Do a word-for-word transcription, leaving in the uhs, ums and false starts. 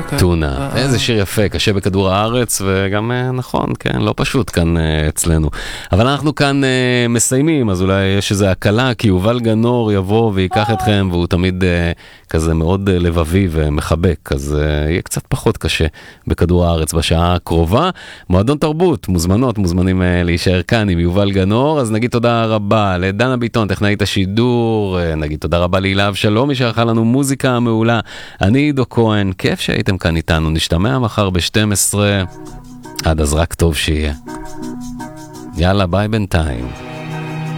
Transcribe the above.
טונה. איזה שיר יפה, קשה בכדור הארץ, וגם נכון, כן, לא פשוט כאן אצלנו. אבל אנחנו כאן מסיימים, אז אולי יש איזו הקלה, כי יובל גנור יבוא ויקח אתכם, והוא תמיד כזה מאוד לבבי ומחבק, אז יהיה קצת פחות קשה בכדור הארץ בשעה הקרובה. מועדון תרבות, מוזמנות, מוזמנים להישאר כאן עם יובל גנור, אז נגיד תודה רבה לדנה ביטון, טכנאית השידור, נגיד תודה רבה להילה אבשלום, מי שערכה לנו מוזיקה מעולה. אני עידו כהן, כיף שהייתם כאן איתנו, נשתמע מחר ב-שתים עשרה, עד אז רק טוב שיהיה. יאללה, ביי בינתיים.